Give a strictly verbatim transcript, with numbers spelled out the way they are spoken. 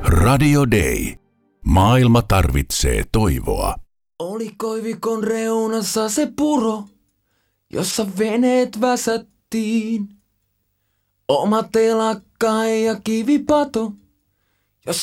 Radio Day. Maailma tarvitsee toivoa. Oli koivikon reunassa se puro, jossa veneet väsättiin. Oma telakka ja kivipato